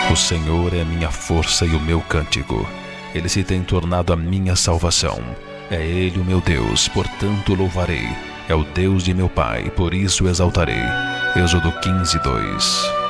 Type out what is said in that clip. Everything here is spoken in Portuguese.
O Senhor é a minha força e o meu cântico. Ele se tem tornado a minha salvação. É Ele o meu Deus, portanto louvarei. É o Deus de meu Pai, por isso o exaltarei. Êxodo 15:2.